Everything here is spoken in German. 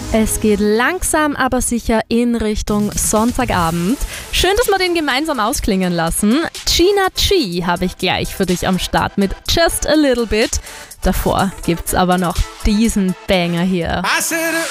Es geht langsam, aber sicher in Richtung Sonntagabend. Schön, dass wir den gemeinsam ausklingen lassen. Gina G habe ich gleich für dich am Start mit Just a Little Bit. Davor gibt's aber noch diesen Banger hier.